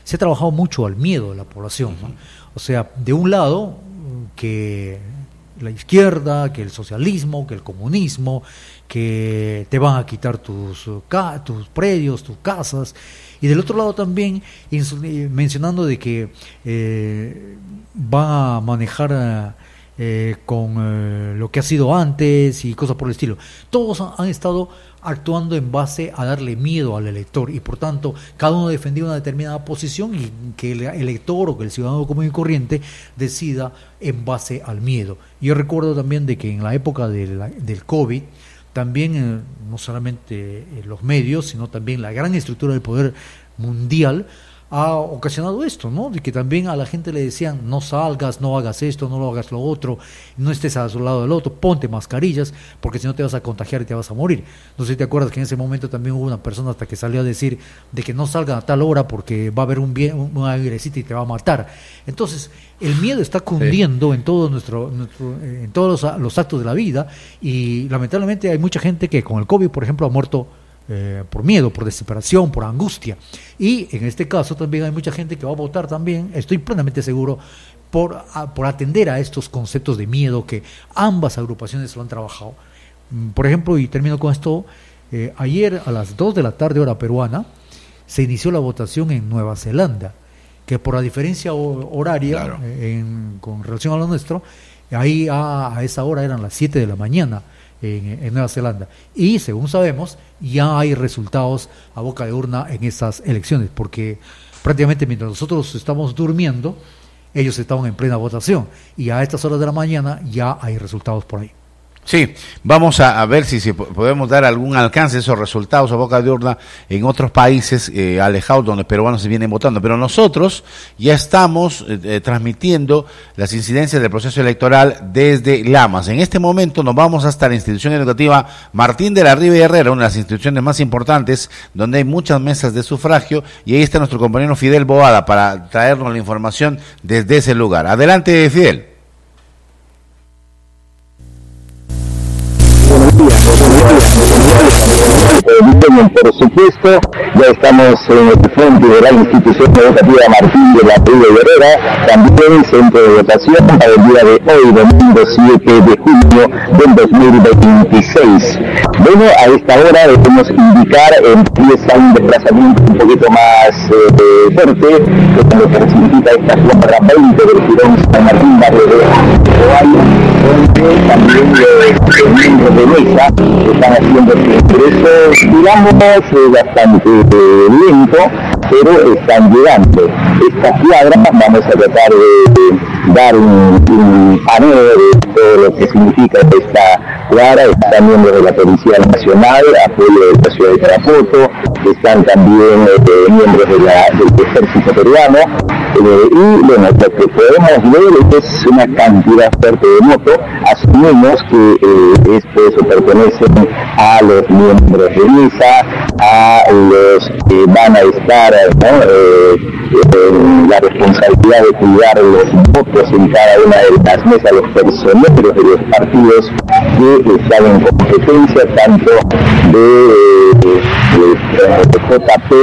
se ha trabajado mucho al miedo de la población, ¿no? O sea, de un lado, que la izquierda, que el socialismo, que el comunismo, que te van a quitar tus predios, tus casas, y del otro lado también mencionando de que va a manejar con lo que ha sido antes y cosas por el estilo. Todos han estado actuando en base a darle miedo al elector, y por tanto cada uno defendía una determinada posición, y que el elector o que el ciudadano común y corriente decida en base al miedo. Yo recuerdo también de que en la época del COVID también no solamente los medios, sino también la gran estructura del poder mundial ha ocasionado esto, ¿no? De que también a la gente le decían: no salgas, no hagas esto, no lo hagas lo otro, no estés a su lado del otro, ponte mascarillas, porque si no te vas a contagiar y te vas a morir. No sé si te acuerdas que en ese momento también hubo una persona hasta que salió a decir de que no salgan a tal hora porque va a haber un airecito y te va a matar. Entonces, el miedo está cundiendo en todo en todos los actos de la vida, y lamentablemente hay mucha gente que con el COVID, por ejemplo, ha muerto por miedo, por desesperación, por angustia. Y en este caso también hay mucha gente que va a votar también, estoy plenamente seguro, por atender a estos conceptos de miedo que ambas agrupaciones lo han trabajado. Por ejemplo, y termino con esto, ayer a las 2 de la tarde hora peruana se inició la votación en Nueva Zelanda, que por la diferencia horaria, claro, con relación a lo nuestro, ahí a esa hora eran las 7 de la mañana en Nueva Zelanda, y según sabemos ya hay resultados a boca de urna en esas elecciones, porque prácticamente mientras nosotros estamos durmiendo, ellos estaban en plena votación, y a estas horas de la mañana ya hay resultados por ahí. Sí, vamos a ver si podemos dar algún alcance a esos resultados a boca de urna en otros países alejados donde peruanos se vienen votando, pero nosotros ya estamos transmitiendo las incidencias del proceso electoral desde Lamas. En este momento nos vamos hasta la institución educativa Martín de la Riva y Herrera, una de las instituciones más importantes donde hay muchas mesas de sufragio, y ahí está nuestro compañero Fidel Boada para traernos la información desde ese lugar. Adelante, Fidel. Por supuesto, ya estamos en el frente de la institución educativa Martín de la Riva y Herrera, también centro de votación para el día de hoy, domingo 7 de junio del 2026. Bueno, a esta hora debemos indicar, empieza un desplazamiento un poquito más fuerte, que lo que significa esta cuadra 20 del Girón San Martín, barrio de Ovalle, donde también los miembros de mesa están haciendo su ingreso, digamos, bastante lento, pero están llegando. Esta cuadra vamos a tratar de dar un paneo de todo lo que significa esta cuadra. Están miembros de la Policía Nacional, apoyo de la ciudad de Tarapoto, están también miembros del Ejército Peruano, y bueno, lo que podemos ver es una cantidad fuerte de motos. Asumimos que eso pertenece a los miembros de mesa, a los que van a estar, la responsabilidad de cuidar los votos en cada una de las mesas, los personeros de los partidos que están en competencia, tanto de JP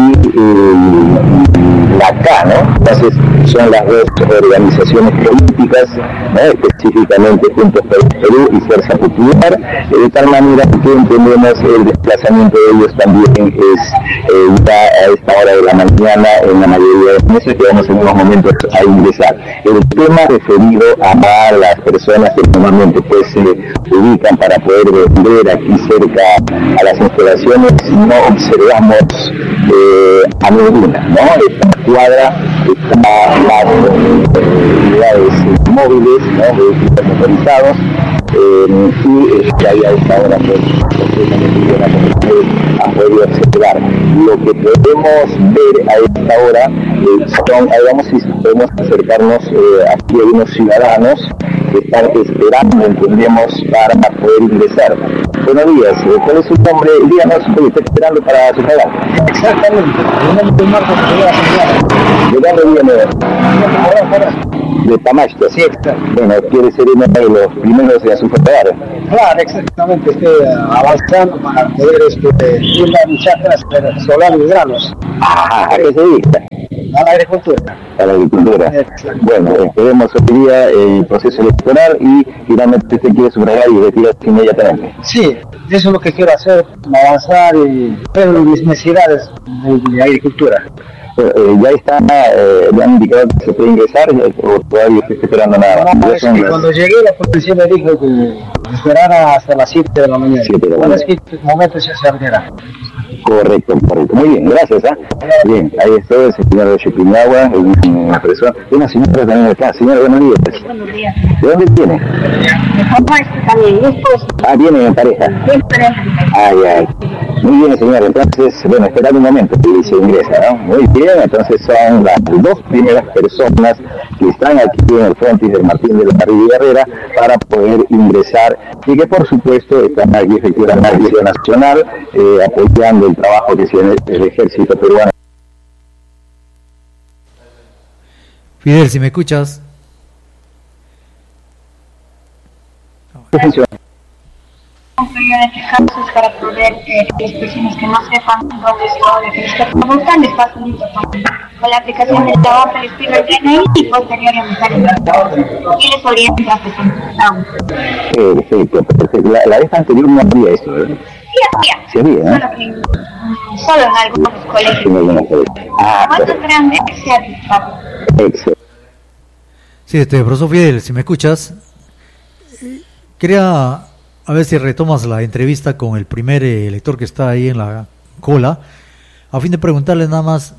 y la K, ¿no? Entonces son las dos organizaciones políticas, ¿no? Específicamente Juntos por el Perú y Fuerza Popular, de tal manera que entendemos el desplazamiento de ellos también es ya a esta hora de la mañana en la mayoría de los meses, que vamos en unos momentos a ingresar. El tema referido a las personas que normalmente pues se ubican para poder vender aquí cerca a las instalaciones, no observamos a ninguna, ¿no? Esta cuadra está más unidades móviles, ¿no? Vehículos motorizados, y que ahí a esta hora pues completamente llena, como ustedes han podido observar. Lo que podemos ver a esta hora son, vamos, si podemos acercarnos, aquí hay unos ciudadanos que están esperando, entendemos, para poder ingresar. Buenos días, ¿cuál es su nombre? Díganos, oye, está esperando para sufragar. Exactamente, mi nombre es Marcos Rivera. ¿De dónde viene? De Tamashto. Sí, exacto. Bueno, quiere ser uno de los primeros de sufragar. Claro, exactamente, estoy avanzando para poder ir a luchar tras solar y granos. ¿A qué se dedica? a la agricultura. A la agricultura. Bueno, esperemos hoy día el proceso electoral y finalmente usted quiere subrayar y retirarse inmediatamente. Sí, eso es lo que quiero hacer, avanzar y ver las necesidades de agricultura. Ya está, le han indicado que se puede ingresar o todavía está esperando nada. No, es que cuando llegué la policía me dijo que esperara hasta las 7 de la mañana. 7 de la mañana. En este momento ya se abrirá. Correcto. Muy bien, gracias. Bien, ahí está el señor de Chupinagua, una persona, una señora también acá. Señora, buenos días. Buenos días. ¿De dónde viene? Mi papá está también, mi esposo. Viene en pareja. Bien pareja. Ay. Muy bien, señor. Entonces, bueno, esperad un momento y se ingresa, ¿no? Muy bien, entonces son las dos primeras personas que están aquí en el frontis del Martín de la Parrilla Herrera para poder ingresar y que, por supuesto, están aquí efectivamente en la Policía Nacional apoyando el trabajo que tiene el Ejército Peruano. Fidel, si me escuchas. De casos para poder las personas que no sepan dónde está la que convocan les facilito con la aplicación del trabajo, les pido el DNI y posteriormente y les oriento a que Perfecto. La vez anterior no había esto, ¿verdad? Sí había, solo en algunos colegios. Más grande se ha dictado. Excelente. Sí, profesor Fidel, si me escuchas, quería a ver si retomas la entrevista con el primer elector que está ahí en la cola, a fin de preguntarle nada más.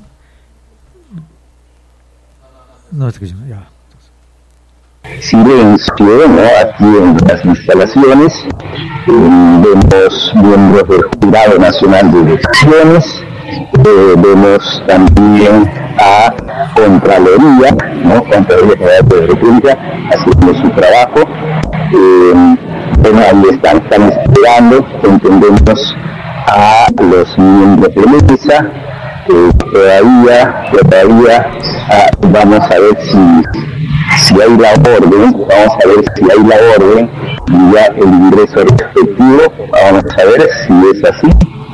No, ya. Silencio, ¿no? Aquí en las instalaciones vemos miembros del Jurado Nacional de Elecciones, vemos también a Contraloría, ¿no? Contraloría General de la República haciendo su trabajo. Bueno, ahí están esperando, entendemos, a los miembros de mesa. Todavía vamos a ver si hay la orden, y ya el ingreso respectivo, vamos a ver si es así,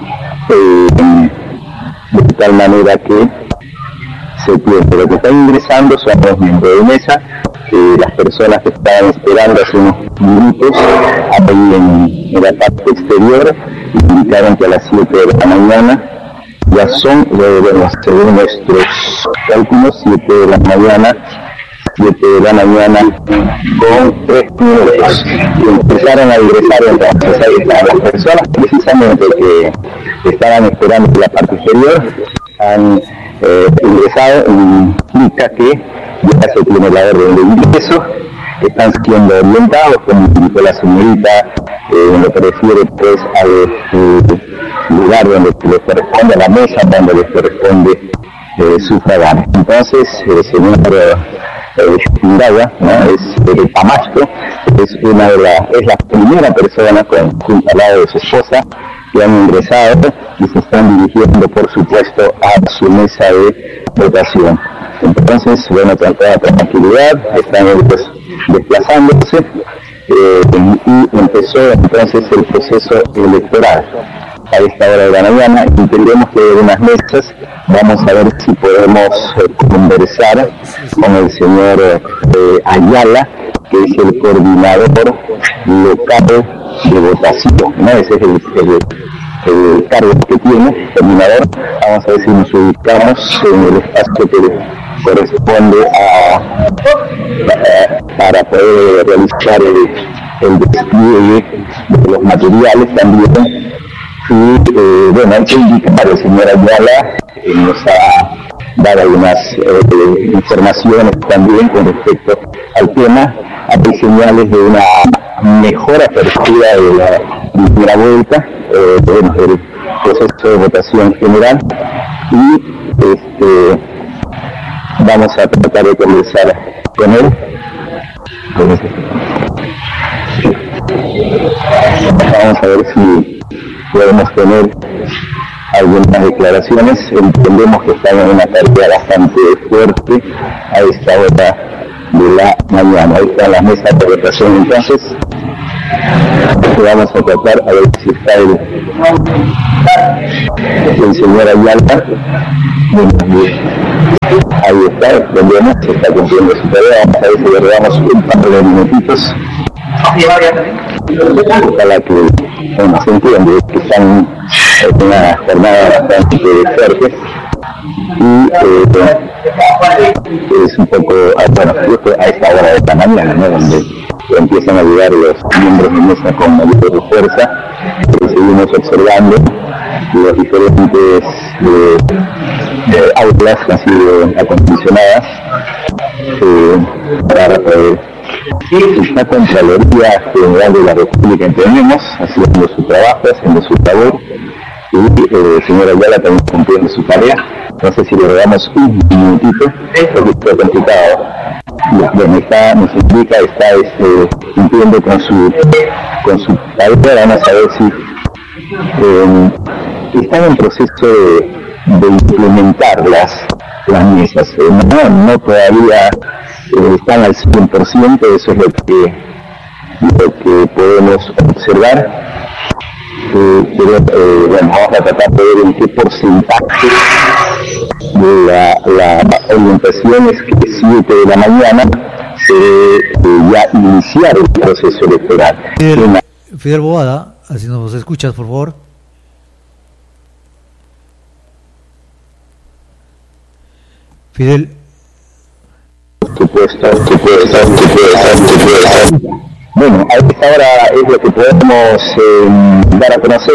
de tal manera que se puede. Lo que están ingresando son los miembros de mesa. Las personas que estaban esperando hace unos minutos ahí en la parte exterior indicaron que a las 7 de la mañana ya son, según nuestros cálculos, 7 de la mañana con 3 minutos y empezaron a ingresar. Entonces ahí están las personas precisamente que estaban esperando en la parte exterior han ingresado, implica que ya se tiene la orden de ingreso, están siendo orientados, como indicó la señorita, en lo que refiere pues al lugar donde les corresponde, a la mesa donde les corresponde sufragar. Entonces, el señor Chupinagua, ¿no? Es el Pamacho, es la primera persona junto al lado de su esposa que han ingresado y se están dirigiendo, por supuesto, a su mesa de votación. Entonces, bueno, con toda tranquilidad, están ellos desplazándose y empezó entonces el proceso electoral. A esta hora de la mañana entendemos que hay unas mesas, vamos a ver si podemos conversar con el señor Ayala, que es el coordinador local de votación, ¿no? Ese es el cargo que tiene, coordinador. Vamos a ver si nos ubicamos en el espacio que corresponde para poder realizar el despliegue de los materiales también. Y bueno, hay que indicar, el señor Ayala nos ha dado algunas informaciones también con respecto al tema. Hay señales de una mejor apertura de la primera vuelta, el proceso de votación general, y vamos a tratar de conversar con él. Vamos a ver si podemos tener algunas declaraciones. Entendemos que están en una tarea bastante fuerte a esta hora de la mañana. Ahí están las mesas de votación. Entonces vamos a tratar a ver si está el señor Ayala. ahí está, problema, se está cumpliendo su tarea. Vamos a ver si le damos un par de minutitos. Ojalá que se entiende que están en una jornada bastante fuerte y es un poco, bueno, a esta hora de la mañana, ¿no?, donde empiezan a llegar los miembros de mesa con mayor fuerza. Seguimos observando los diferentes aulas que han sido acondicionadas para la Contraloría General de la República, entendemos, haciendo su trabajo, haciendo su labor, y el señor Ayala también cumpliendo su tarea. No sé si le damos un minutito, porque está complicado. Bueno, nos indica, está cumpliendo con su tarea. Vamos a ver si están en proceso de implementar las mesas. No todavía están al 100%, eso es lo que podemos observar. Pero bueno, vamos a tratar de ver en qué porcentaje de la orientación es que 7 de la mañana ya iniciar el proceso electoral. Fidel Boada, así nos escuchas, por favor. Fidel. Supuesto. Bueno, a esta hora es lo que podemos dar a conocer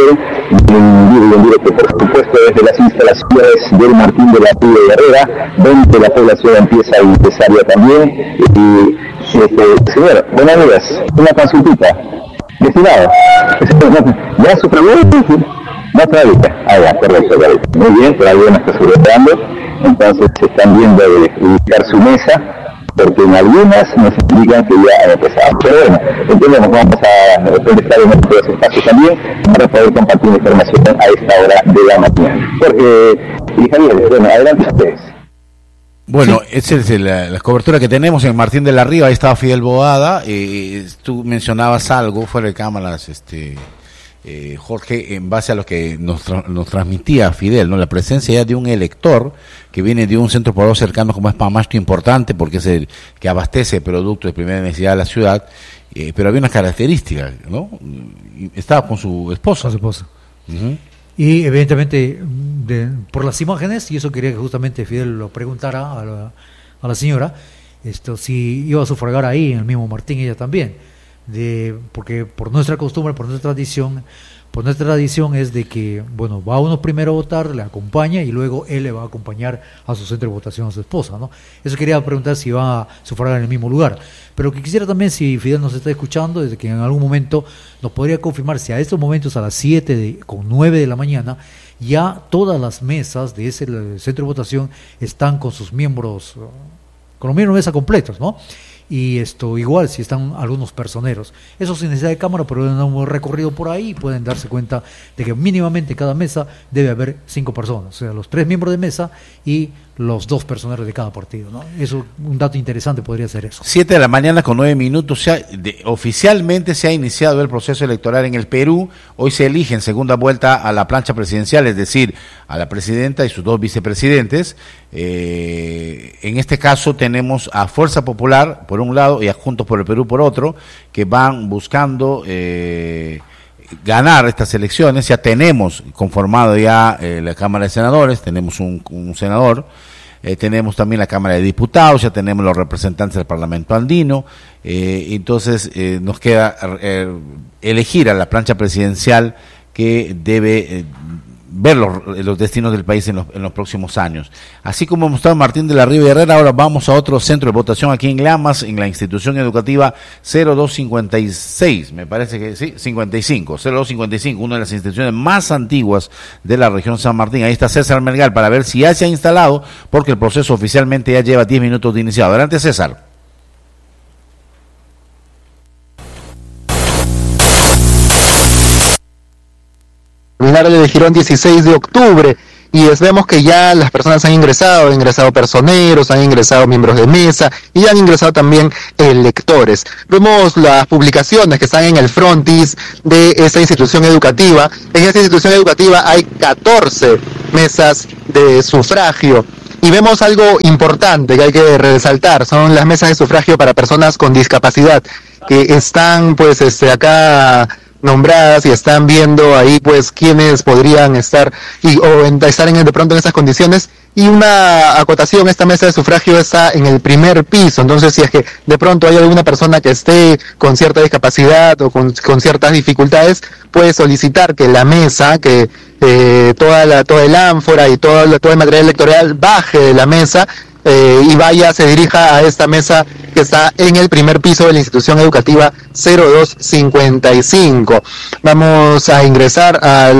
en directo, por supuesto, desde las instalaciones del Martín de la Río de Herrera, donde la población empieza a ingresar ya también. Y, señor, buenas noches, una consultita. Estimado, ¿ya su pregunta? No todavía. Ah, ya, correcto. Muy bien, todavía no está sobrevolando. Entonces se están viendo de ubicar su mesa, porque en algunas nos indican que ya han empezado. Pero bueno, entonces vamos a estar en estos espacios también para poder compartir información a esta hora de la mañana. Porque, y Javier, bueno, adelante ustedes. Bueno, sí. Esa es la cobertura que tenemos en Martín de la Riva. Ahí estaba Fidel Boada. Tú mencionabas algo fuera de cámaras, Jorge, en base a lo que nos transmitía Fidel, ¿no? La presencia ya de un elector que viene de un centro poblado cercano como es Pamasto, importante porque es el que abastece productos de primera necesidad de la ciudad, pero había una característica, ¿no? Estaba con su esposa. Uh-huh. Y evidentemente por las imágenes, y eso quería que justamente Fidel lo preguntara a la señora, si iba a sufragar ahí en el mismo Martín, ella también. Porque por nuestra costumbre, por nuestra tradición es de que, bueno, va uno primero a votar, le acompaña y luego él le va a acompañar a su centro de votación a su esposa, ¿no? Eso quería preguntar si va a sufragar en el mismo lugar. Pero que quisiera también, si Fidel nos está escuchando, desde que en algún momento nos podría confirmar si a estos momentos a las 7:09 de la mañana ya todas las mesas de ese centro de votación están con sus miembros, con los miembros de mesa completos, ¿no? Y igual si están algunos personeros, eso sin necesidad de cámara, pero en un recorrido por ahí pueden darse cuenta de que mínimamente cada mesa debe haber 5 personas, o sea, los 3 miembros de mesa y los 2 personeros de cada partido, ¿no? Eso, un dato interesante podría ser eso. 7:09, oficialmente se ha iniciado el proceso electoral en el Perú. Hoy se elige en segunda vuelta a la plancha presidencial, es decir, a la presidenta y sus 2 vicepresidentes. En este caso tenemos a Fuerza Popular por un lado y a Juntos por el Perú por otro, que van buscando ganar estas elecciones. Ya tenemos conformado la Cámara de Senadores, tenemos un senador, tenemos también la Cámara de Diputados, ya tenemos los representantes del Parlamento Andino, entonces nos queda elegir a la plancha presidencial que debe ver los destinos del país en los próximos años. Así como hemos estado en Martín de la Riva y Herrera, ahora vamos a otro centro de votación aquí en Lamas, en la institución educativa 0256, me parece que sí, 0255, una de las instituciones más antiguas de la región San Martín. Ahí está César Melgar para ver si ya se ha instalado, porque el proceso oficialmente ya lleva 10 minutos de iniciado. Adelante, César. De Girón 16 de octubre, y vemos que ya las personas han ingresado personeros, han ingresado miembros de mesa y han ingresado también electores. Vemos las publicaciones que están en el frontis de esta institución educativa. En esta institución educativa hay 14 mesas de sufragio Y vemos algo importante que hay que resaltar, son las mesas de sufragio para personas con discapacidad, que están pues acá nombradas y están viendo ahí pues quiénes podrían estar estar de pronto en esas condiciones. Y una acotación, esta mesa de sufragio está en el primer piso, entonces si es que de pronto hay alguna persona que esté con cierta discapacidad o con ciertas dificultades, puede solicitar que la mesa, que toda el ánfora y todo el material electoral baje de la mesa y se dirija a esta mesa que está en el primer piso de la institución educativa 0255. Vamos a ingresar a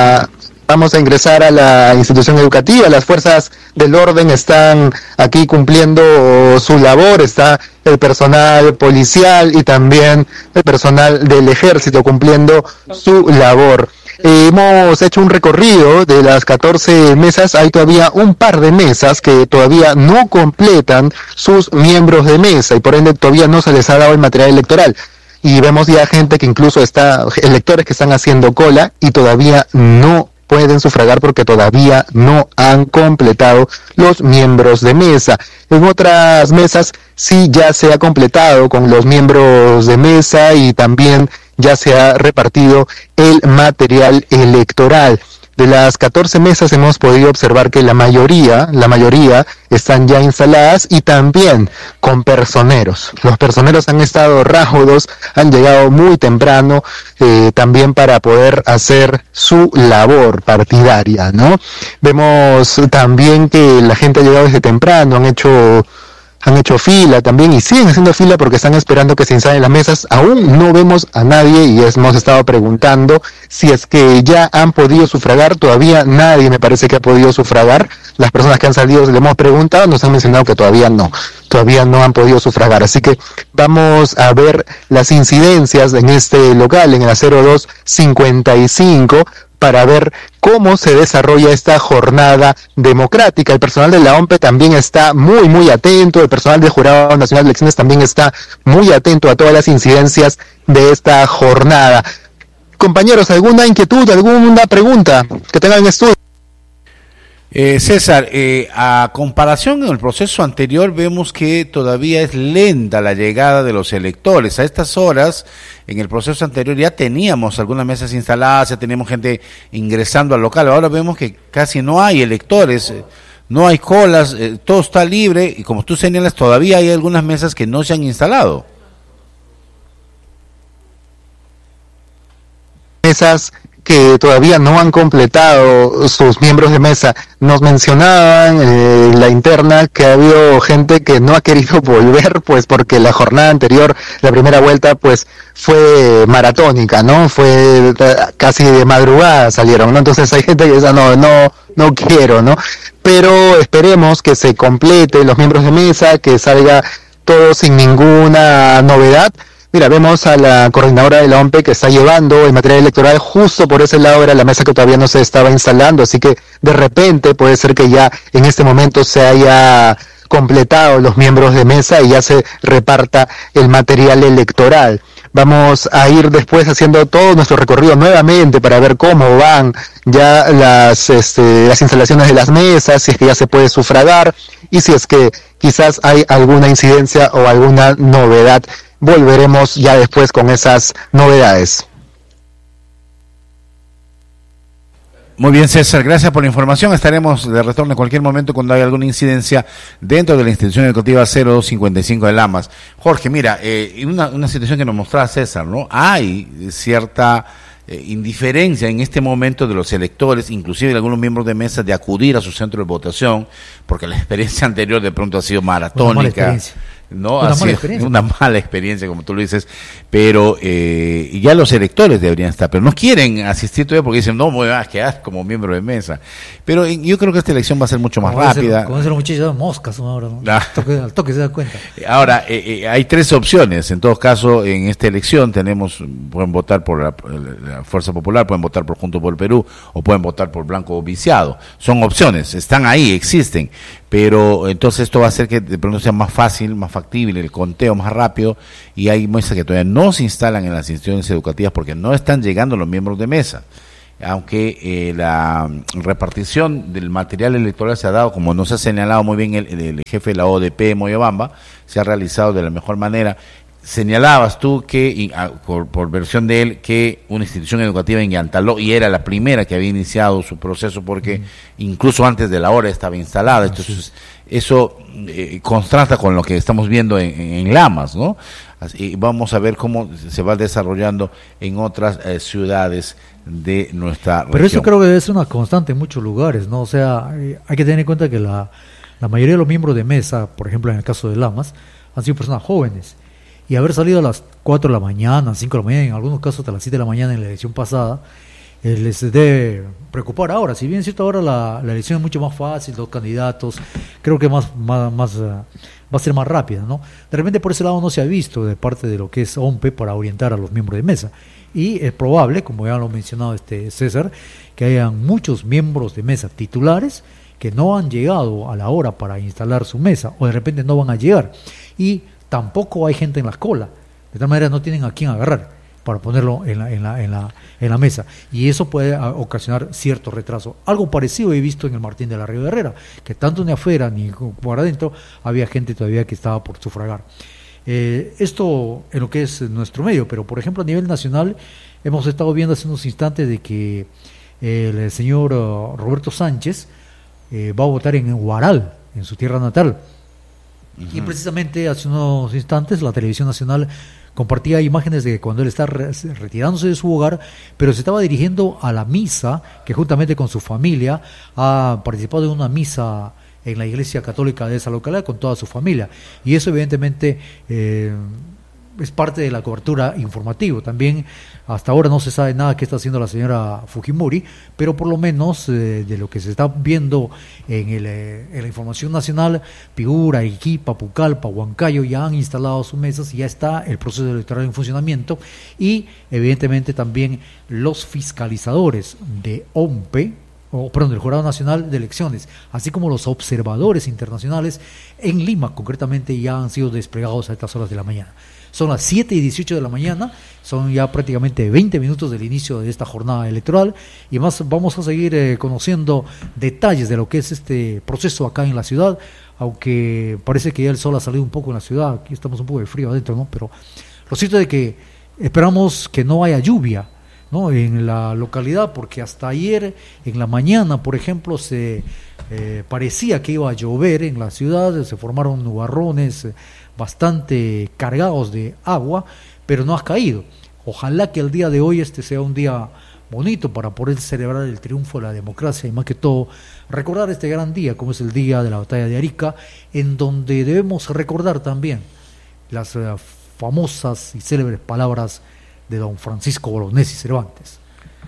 la institución educativa. Las fuerzas del orden están aquí cumpliendo su labor. Está el personal policial y también el personal del ejército cumpliendo su labor. Hemos hecho un recorrido de las 14 mesas. Hay todavía un par de mesas que todavía no completan sus miembros de mesa y por ende todavía no se les ha dado el material electoral. Y vemos ya gente que incluso electores que están haciendo cola y todavía no pueden sufragar porque todavía no han completado los miembros de mesa. En otras mesas sí ya se ha completado con los miembros de mesa y también ya se ha repartido el material electoral. De las 14 mesas hemos podido observar que la mayoría están ya instaladas y también con personeros. Los personeros han estado raudos, han llegado muy temprano, también para poder hacer su labor partidaria, ¿no? Vemos también que la gente ha llegado desde temprano, han hecho fila también y siguen haciendo fila porque están esperando que se instalen las mesas. Aún no vemos a nadie y hemos estado preguntando si es que ya han podido sufragar. Todavía nadie me parece que ha podido sufragar. Las personas que han salido le hemos preguntado, nos han mencionado que todavía no han podido sufragar. Así que vamos a ver las incidencias en este local, en el 0255, para ver cómo se desarrolla esta jornada democrática. El personal de la OMPE también está muy, muy atento, el personal del Jurado Nacional de Elecciones también está muy atento a todas las incidencias de esta jornada. Compañeros, ¿alguna inquietud, alguna pregunta que tengan en estudio? César, a comparación con el proceso anterior, vemos que todavía es lenta la llegada de los electores. A estas horas, en el proceso anterior ya teníamos algunas mesas instaladas, ya teníamos gente ingresando al local. Ahora vemos que casi no hay electores, no hay colas, todo está libre y como tú señalas, todavía hay algunas mesas que no se han instalado. Mesas que todavía no han completado sus miembros de mesa. Nos mencionaban en la interna que ha habido gente que no ha querido volver, pues porque la jornada anterior, la primera vuelta, pues fue maratónica, ¿no? Fue casi de madrugada salieron, ¿no? Entonces hay gente que dice, no quiero, ¿no? Pero esperemos que se complete los miembros de mesa, que salga todo sin ninguna novedad. Mira, vemos a la coordinadora de la OMPE que está llevando el material electoral. Justo por ese lado era la mesa que todavía no se estaba instalando, así que de repente puede ser que ya en este momento se haya completado los miembros de mesa y ya se reparta el material electoral. Vamos a ir después haciendo todo nuestro recorrido nuevamente para ver cómo van ya las instalaciones de las mesas, si es que ya se puede sufragar y si es que quizás hay alguna incidencia o alguna novedad. Volveremos ya después con esas novedades. Muy bien, César, gracias por la información. Estaremos de retorno en cualquier momento cuando haya alguna incidencia dentro de la institución educativa 0255 de Lamas. Jorge, mira, una situación que nos mostraba César, ¿no? Hay cierta indiferencia en este momento de los electores, inclusive de algunos miembros de mesa, de acudir a su centro de votación, porque la experiencia anterior de pronto ha sido maratónica. No, ha sido una mala experiencia, como tú lo dices, pero ya los electores deberían estar, pero no quieren asistir todavía porque dicen, no, me voy a quedar como miembro de mesa. Pero yo creo que esta elección va a ser mucho más rápida. Como dicen los muchachos, moscas ahora, ¿no? Al toque se da cuenta. Ahora, hay tres opciones. En todo caso, en esta elección pueden votar por la Fuerza Popular, pueden votar por Juntos por el Perú, o pueden votar por Blanco Viciado. Son opciones, están ahí, existen. Pero entonces esto va a hacer que de pronto sea más fácil, más factible, el conteo más rápido, y hay muestras que todavía no se instalan en las instituciones educativas porque no están llegando los miembros de mesa. aunque la repartición del material electoral se ha dado, como nos ha señalado muy bien el jefe de la ODP Moyobamba, se ha realizado de la mejor manera. Señalabas tú que, por versión de él, que una institución educativa en Yantaló, y era la primera que había iniciado su proceso, porque incluso antes de la hora estaba instalada. Entonces, eso contrasta con lo que estamos viendo en Lamas, ¿no? Y vamos a ver cómo se va desarrollando en otras ciudades de nuestra región. Pero eso creo que es una constante en muchos lugares, ¿no? O sea, hay que tener en cuenta que la mayoría de los miembros de mesa, por ejemplo en el caso de Lamas, han sido personas jóvenes. Y haber salido a las 4 de la mañana, 5 de la mañana, en algunos casos hasta las 7 de la mañana en la elección pasada, les debe preocupar ahora. Si bien es cierto, ahora la elección es mucho más fácil, 2 candidatos, creo que va a ser más rápida, ¿no? De repente por ese lado no se ha visto de parte de lo que es OMPE para orientar a los miembros de mesa. Y es probable, como ya lo ha mencionado César, que hayan muchos miembros de mesa titulares que no han llegado a la hora para instalar su mesa, o de repente no van a llegar. Y tampoco hay gente en la cola, de tal manera no tienen a quién agarrar para ponerlo en la mesa, y eso puede ocasionar cierto retraso. Algo parecido he visto en el Martín de la Río Herrera, que tanto ni afuera ni por adentro había gente todavía que estaba por sufragar. Esto en lo que es nuestro medio, pero por ejemplo a nivel nacional hemos estado viendo hace unos instantes de que el señor Roberto Sánchez va a votar en Huaral, en su tierra natal. Y precisamente hace unos instantes la televisión nacional compartía imágenes de cuando él está retirándose de su hogar, pero se estaba dirigiendo a la misa, que juntamente con su familia ha participado en una misa en la iglesia católica de esa localidad con toda su familia. Y eso evidentemente es parte de la cobertura informativa. También hasta ahora no se sabe nada que está haciendo la señora Fujimori, pero por lo menos de lo que se está viendo en la información nacional, Piura, Arequipa, Pucallpa, Huancayo ya han instalado sus mesas y ya está el proceso electoral en funcionamiento, y evidentemente también los fiscalizadores de OMPE, del Jurado Nacional de Elecciones, así como los observadores internacionales en Lima concretamente, ya han sido desplegados a estas horas de la mañana. Son las 7:18 de la mañana, son ya prácticamente 20 minutos del inicio de esta jornada electoral, y más vamos a seguir conociendo detalles de lo que es este proceso acá en la ciudad, aunque parece que ya el sol ha salido un poco en la ciudad, aquí estamos un poco de frío adentro, ¿no? Pero lo cierto es que esperamos que no haya lluvia, ¿no?, en la localidad, porque hasta ayer en la mañana, por ejemplo, se parecía que iba a llover en la ciudad, se formaron nubarrones bastante cargados de agua, pero no ha caído. Ojalá que el día de hoy sea un día bonito para poder celebrar el triunfo de la democracia, y más que todo recordar este gran día como es el día de la batalla de Arica, en donde debemos recordar también las famosas y célebres palabras de don Francisco Bolognesi Cervantes: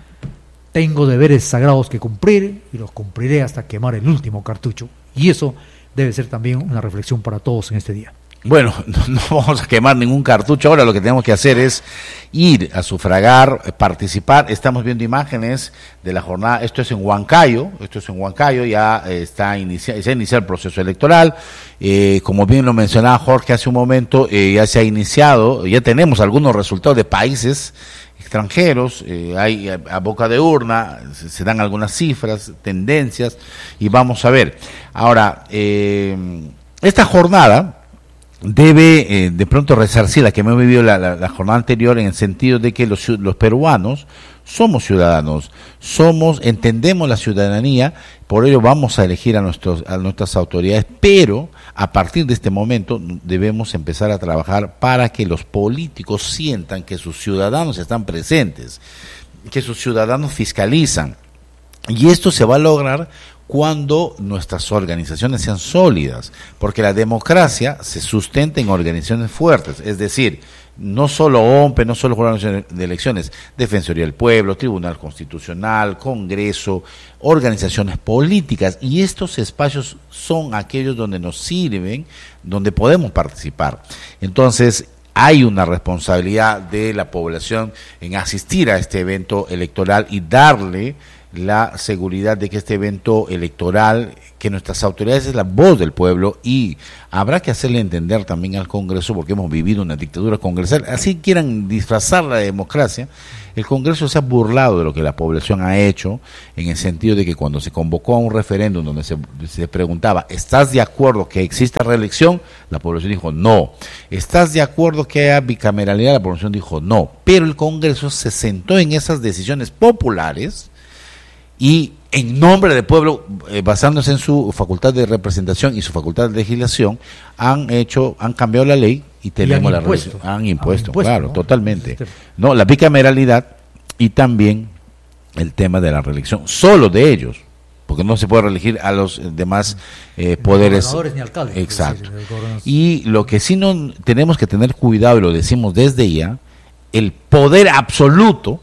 tengo deberes sagrados que cumplir y los cumpliré hasta quemar el último cartucho. Y eso debe ser también una reflexión para todos en este día. Bueno, no vamos a quemar ningún cartucho. Ahora lo que tenemos que hacer es ir a sufragar, participar. Estamos viendo imágenes de la jornada. Esto es en Huancayo, ya se ha iniciado el proceso electoral. Como bien lo mencionaba Jorge hace un momento, ya se ha iniciado, ya tenemos algunos resultados de países extranjeros, hay a boca de urna, se dan algunas cifras, tendencias, y vamos a ver. Ahora, esta jornada debe de pronto resarcir la que hemos vivido la jornada anterior, en el sentido de que los peruanos somos ciudadanos, entendemos la ciudadanía, por ello vamos a elegir a nuestras autoridades, pero a partir de este momento debemos empezar a trabajar para que los políticos sientan que sus ciudadanos están presentes, que sus ciudadanos fiscalizan, y esto se va a lograr cuando nuestras organizaciones sean sólidas, porque la democracia se sustenta en organizaciones fuertes, es decir, no solo OMPE, no solo Jurado Nacional de Elecciones, Defensoría del Pueblo, Tribunal Constitucional, Congreso, organizaciones políticas, y estos espacios son aquellos donde nos sirven, donde podemos participar. Entonces, hay una responsabilidad de la población en asistir a este evento electoral y darle la seguridad de que este evento electoral, que nuestras autoridades es la voz del pueblo, y habrá que hacerle entender también al Congreso, porque hemos vivido una dictadura congresal, así quieran disfrazar la democracia. El Congreso se ha burlado de lo que la población ha hecho, en el sentido de que cuando se convocó a un referéndum donde se preguntaba, ¿estás de acuerdo que exista reelección? La población dijo no. ¿Estás de acuerdo que haya bicameralidad? La población dijo no. Pero el Congreso se sentó en esas decisiones populares y en nombre del pueblo, basándose en su facultad de representación y su facultad de legislación, han cambiado la ley y tenemos la reelección. Han impuesto, claro, ¿no? Totalmente. No, la bicameralidad y también el tema de la reelección, solo de ellos, porque no se puede reelegir a los demás poderes. Gobernadores ni alcaldes. Exacto. Y lo que sí no tenemos que tener cuidado, y lo decimos desde ya, el poder absoluto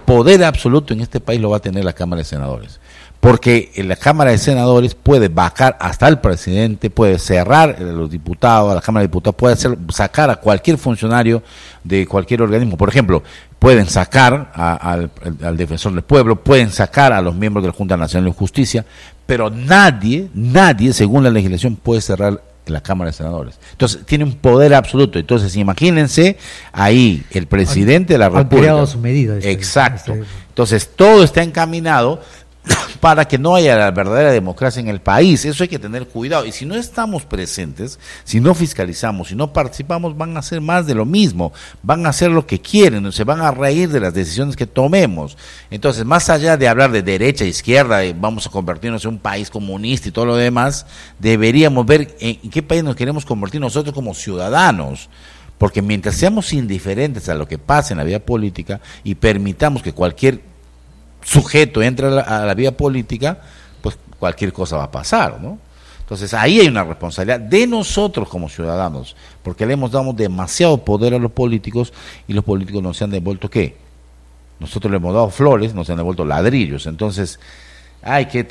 en este país lo va a tener la Cámara de Senadores, porque en la Cámara de Senadores puede bajar hasta el presidente, puede cerrar a los diputados, a la Cámara de Diputados, puede sacar a cualquier funcionario de cualquier organismo. Por ejemplo, pueden sacar al defensor del pueblo, pueden sacar a los miembros de la Junta Nacional de Justicia, pero nadie, según la legislación, puede cerrar la Cámara de Senadores. Entonces, tiene un poder absoluto. Entonces, imagínense ahí el presidente de la República. Han creado su medida. Exacto. Entonces, todo está encaminado para que no haya la verdadera democracia en el país. Eso hay que tener cuidado. Y si no estamos presentes, si no fiscalizamos, si no participamos, van a hacer más de lo mismo. Van a hacer lo que quieren, se van a reír de las decisiones que tomemos. Entonces, más allá de hablar de derecha, izquierda, vamos a convertirnos en un país comunista y todo lo demás, deberíamos ver en qué país nos queremos convertir nosotros como ciudadanos. Porque mientras seamos indiferentes a lo que pasa en la vida política y permitamos que cualquier sujeto entra a la vida política, pues cualquier cosa va a pasar, ¿no? Entonces ahí hay una responsabilidad de nosotros como ciudadanos, porque le hemos dado demasiado poder a los políticos y los políticos nos han devuelto ¿qué? Nosotros le hemos dado flores, nos han devuelto ladrillos. Entonces hay que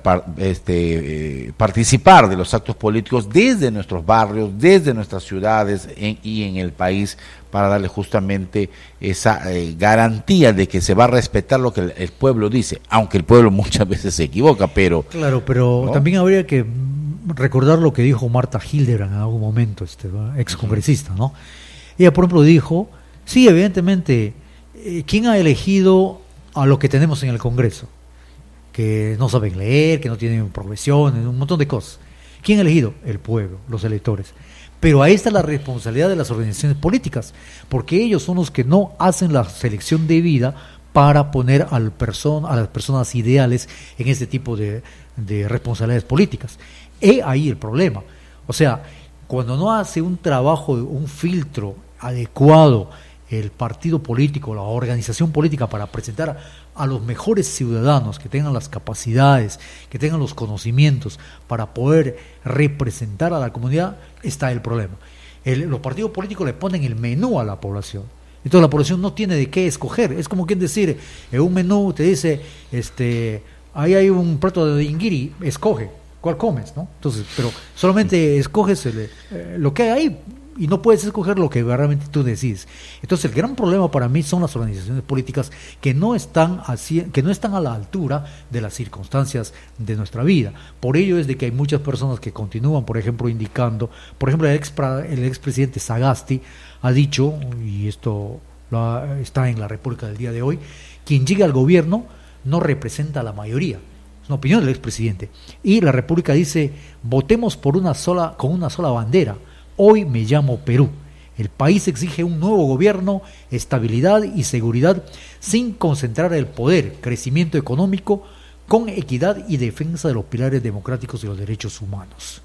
participar de los actos políticos desde nuestros barrios, desde nuestras ciudades y en el país, para darle justamente esa garantía de que se va a respetar lo que el pueblo dice, aunque el pueblo muchas veces se equivoca, pero... Claro, pero ¿no? También habría que recordar lo que dijo Marta Hildebrand en algún momento, excongresista, ¿no? Ella, por ejemplo, dijo, sí, evidentemente, ¿quién ha elegido a lo que tenemos en el Congreso? Que no saben leer, que no tienen profesión, un montón de cosas. ¿Quién ha elegido? El pueblo, los electores. Pero ahí está la responsabilidad de las organizaciones políticas, porque ellos son los que no hacen la selección debida para poner a las personas ideales en este tipo de responsabilidades políticas. Ahí el problema. O sea, cuando no hace un trabajo, un filtro adecuado el partido político, la organización política, para presentar a los mejores ciudadanos que tengan las capacidades, que tengan los conocimientos para poder representar a la comunidad, está el problema. Los partidos políticos le ponen el menú a la población. Entonces la población no tiene de qué escoger. Es como quien decir, en un menú te dice, ahí hay un plato de ingiri, escoge cuál comes, ¿no? Entonces, pero solamente escoges lo que hay ahí, y no puedes escoger lo que realmente tú decides. Entonces el gran problema para mí son las organizaciones políticas que no están a la altura de las circunstancias de nuestra vida. Por ello es de que hay muchas personas que continúan, por ejemplo, indicando, por ejemplo, el expresidente Sagasti ha dicho, y esto está en la República del día de hoy, quien llegue al gobierno no representa a la mayoría. Es una opinión del expresidente. Y la República dice, votemos con una sola bandera. Hoy me llamo Perú. El país exige un nuevo gobierno, estabilidad y seguridad, sin concentrar el poder, crecimiento económico, con equidad y defensa de los pilares democráticos y los derechos humanos.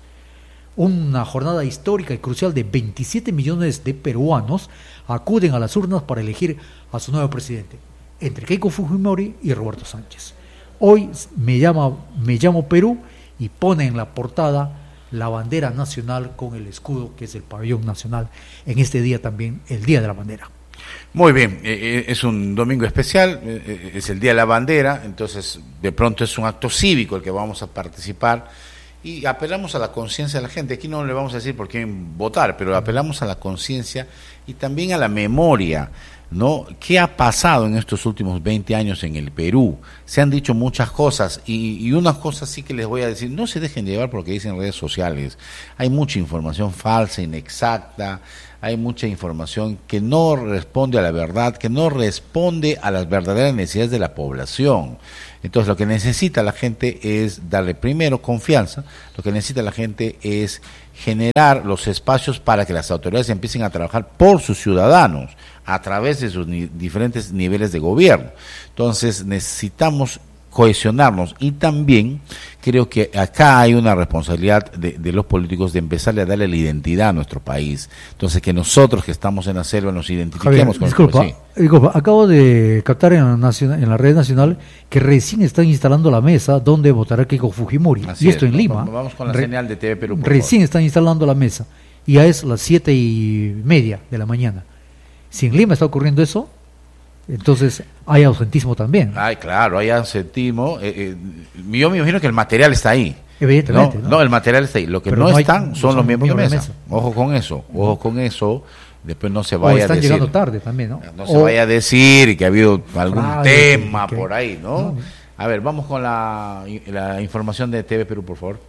Una jornada histórica y crucial de 27 millones de peruanos acuden a las urnas para elegir a su nuevo presidente, entre Keiko Fujimori y Roberto Sánchez. Hoy me llamo Perú, y pone en la portada la bandera nacional con el escudo, que es el pabellón nacional, en este día también, el Día de la Bandera. Muy bien, es un domingo especial, es el Día de la Bandera, entonces de pronto es un acto cívico el que vamos a participar, y apelamos a la conciencia de la gente. Aquí no le vamos a decir por quién votar, pero apelamos a la conciencia y también a la memoria. ¿no? ¿Qué ha pasado en estos últimos 20 años en el Perú? Se han dicho muchas cosas y una cosa sí que les voy a decir, no se dejen llevar por lo que dicen redes sociales. Hay mucha información falsa, inexacta, hay mucha información que no responde a la verdad, que no responde a las verdaderas necesidades de la población. Entonces lo que necesita la gente es darle primero confianza, lo que necesita la gente es generar los espacios para que las autoridades empiecen a trabajar por sus ciudadanos a través de sus diferentes niveles de gobierno. Entonces necesitamos cohesionarnos y también creo que acá hay una responsabilidad de los políticos de empezarle a darle la identidad a nuestro país. Entonces que nosotros que estamos en la selva nos identifiquemos con disculpa, acabo de captar en la red nacional que recién están instalando la mesa donde votará Keiko Fujimori. Así y esto es, en Lima. Vamos con la señal de TV Perú. Recién están instalando la mesa y ya es las 7:30 de la mañana. Si en Lima está ocurriendo eso, entonces hay ausentismo también. Ay, claro, hay ausentismo. Yo me imagino que el material está ahí. Evidentemente. No, el material está ahí. Lo que pero no están son los miembros de mesa. Ojo con eso. Después no se vaya a decir. O están llegando tarde también, ¿no? No se vaya a decir que ha habido algún tema por ahí, ¿no? A ver, vamos con la información de TV Perú, por favor.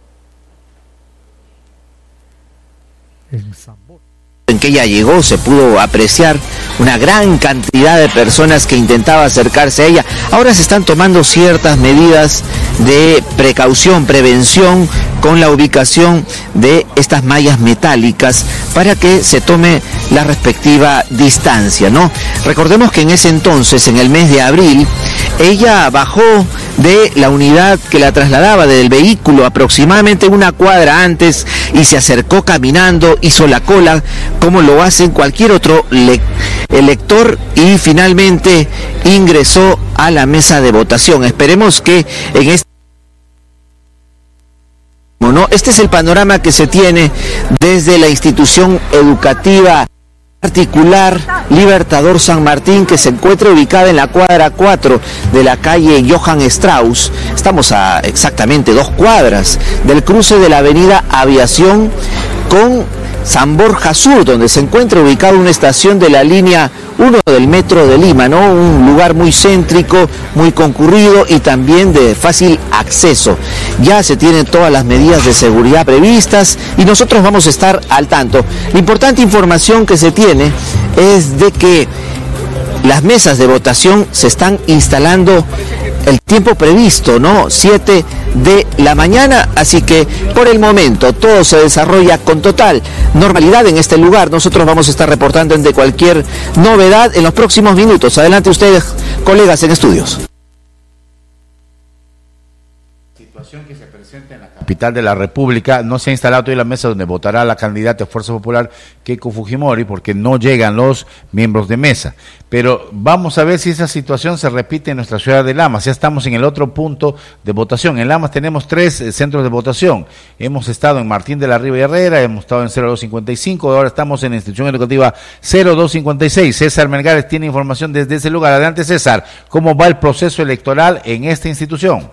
En Zambor. En que ella llegó se pudo apreciar una gran cantidad de personas que intentaba acercarse a ella. Ahora se están tomando ciertas medidas de precaución, prevención con la ubicación de estas mallas metálicas para que se tome la respectiva distancia, ¿no? Recordemos que en ese entonces, en el mes de abril, ella bajó de la unidad que la trasladaba del vehículo aproximadamente una cuadra antes y se acercó caminando, hizo la cola como lo hacen cualquier otro elector y finalmente ingresó a la mesa de votación. Esperemos que en este es el panorama que se tiene desde la institución educativa particular Libertador San Martín, que se encuentra ubicada en la cuadra 4 de la calle Johann Strauss. Estamos a exactamente 2 cuadras del cruce de la avenida Aviación con San Borja Sur, donde se encuentra ubicada una estación de la línea 1 del metro de Lima, ¿no? Un lugar muy céntrico, muy concurrido y también de fácil acceso. Ya se tienen todas las medidas de seguridad previstas y nosotros vamos a estar al tanto. La importante información que se tiene es de que las mesas de votación se están instalando el tiempo previsto, ¿no? 7 de la mañana, así que por el momento todo se desarrolla con total normalidad en este lugar. Nosotros vamos a estar reportando de cualquier novedad en los próximos minutos. Adelante ustedes, colegas en estudios. Situación que se presenta en la capital de la República. No se ha instalado todavía la mesa donde votará la candidata de Fuerza Popular Keiko Fujimori porque no llegan los miembros de mesa. Pero vamos a ver si esa situación se repite en nuestra ciudad de Lamas. Ya estamos en el otro punto de votación. En Lamas tenemos 3 centros de votación. Hemos estado en Martín de la Riva y Herrera, hemos estado en 0255, ahora estamos en la institución educativa 0256. César Melgares tiene información desde ese lugar. Adelante, César. ¿Cómo va el proceso electoral en esta institución?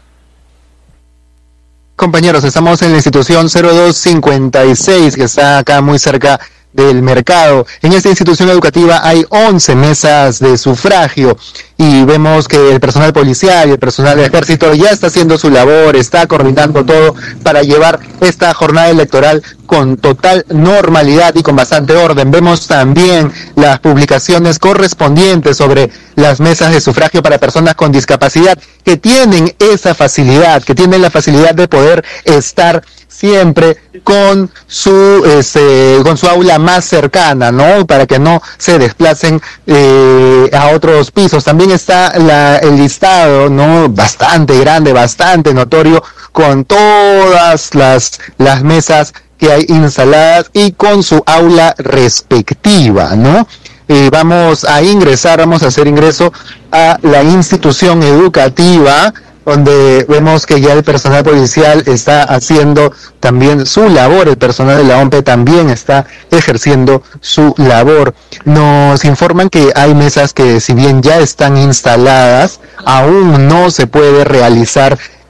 Compañeros, estamos en la institución 0256, que está acá muy cerca del mercado. En esta institución educativa hay 11 mesas de sufragio y vemos que el personal policial y el personal del ejército ya está haciendo su labor, está coordinando todo para llevar esta jornada electoral con total normalidad y con bastante orden. Vemos también las publicaciones correspondientes sobre las mesas de sufragio para personas con discapacidad que tienen esa facilidad, que tienen la facilidad de poder estar siempre con su aula más cercana, ¿no? Para que no se desplacen a otros pisos. También está el listado, ¿no? Bastante grande, bastante notorio, con todas las mesas que hay instaladas y con su aula respectiva, ¿no? Vamos a hacer ingreso a la institución educativa, donde vemos que ya el personal policial está haciendo también su labor, el personal de la OMPE también está ejerciendo su labor. Nos informan que hay mesas que, si bien ya están instaladas, aún no se puede realizar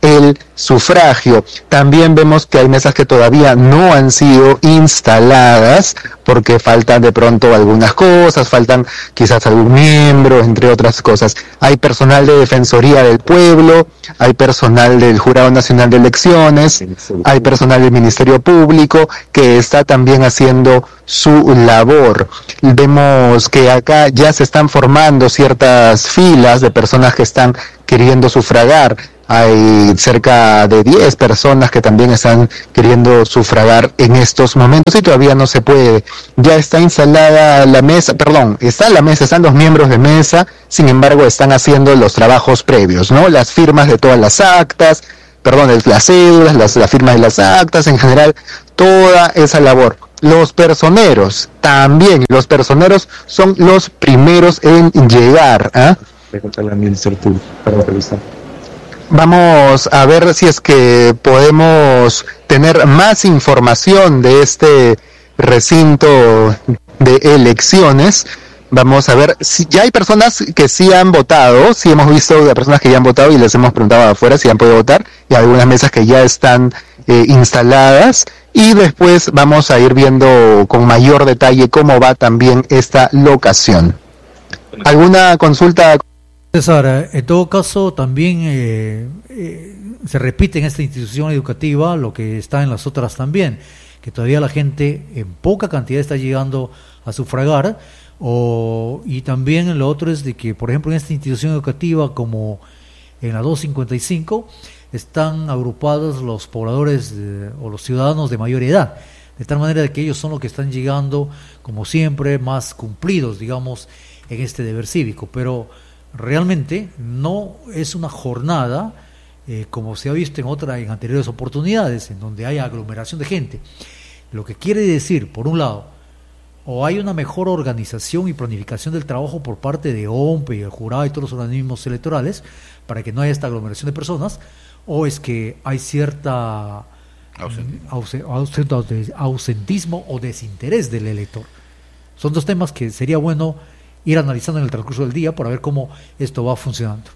el sufragio. También vemos que hay mesas que todavía no han sido instaladas porque faltan de pronto algunas cosas, faltan quizás algún miembro, entre otras cosas. Hay personal de Defensoría del Pueblo, hay personal del Jurado Nacional de Elecciones, hay personal del Ministerio Público que está también haciendo su labor. Vemos que acá ya se están formando ciertas filas de personas que están queriendo sufragar. Hay cerca de 10 personas que también están queriendo sufragar en estos momentos y todavía no se puede. Ya está instalada la mesa, están los miembros de mesa, sin embargo están haciendo los trabajos previos, ¿no? Las firmas de todas las actas, las cédulas, las firmas de las actas, en general, toda esa labor. Los personeros son los primeros en llegar, ¿ah? Vamos a ver si es que podemos tener más información de este recinto de elecciones. Vamos a ver si ya hay personas que sí han votado, sí hemos visto de personas que ya han votado y les hemos preguntado afuera si han podido votar, y hay algunas mesas que ya están instaladas, y después vamos a ir viendo con mayor detalle cómo va también esta locación. ¿Alguna consulta? César, en todo caso también se repite en esta institución educativa lo que está en las otras también, que todavía la gente en poca cantidad está llegando a sufragar, y también lo otro es de que, por ejemplo, en esta institución educativa como en la 255 están agrupados los pobladores o los ciudadanos de mayor edad, de tal manera de que ellos son los que están llegando, como siempre, más cumplidos, digamos, en este deber cívico, pero realmente no es una jornada como se ha visto en anteriores oportunidades, en donde hay aglomeración de gente. Lo que quiere decir, por un lado, o hay una mejor organización y planificación del trabajo por parte de OMPE y el jurado y todos los organismos electorales para que no haya esta aglomeración de personas, o es que hay cierta ausentismo o desinterés del elector. Son dos temas que sería bueno ir analizando en el transcurso del día para ver cómo esto va funcionando.